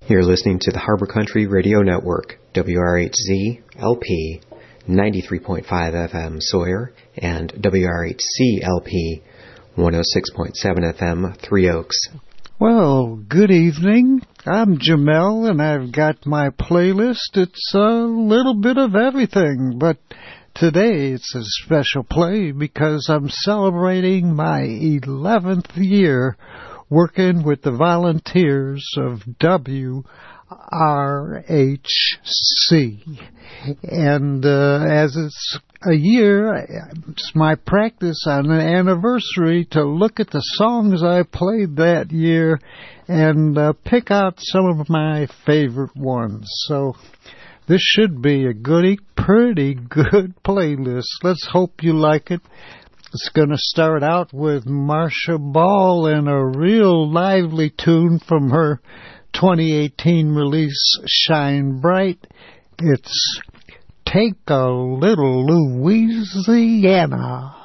You're listening to the Harbor Country Radio Network, WRHZ LP 93.5 FM Sawyer and WRHC LP 106.7 FM Three Oaks. Well, good evening. I'm Jamel, and I've got my playlist. It's a little bit of everything, but today it's a special play because I'm celebrating my 11th year working with the volunteers of WRHC. And as it's a year, it's my practice on an anniversary to look at the songs I played that year and pick out some of my favorite ones. So this should be a pretty good playlist. Let's hope you like it. It's going to start out with Marcia Ball and a real lively tune from her 2018 release, Shine Bright. It's Take a Little Louisiana.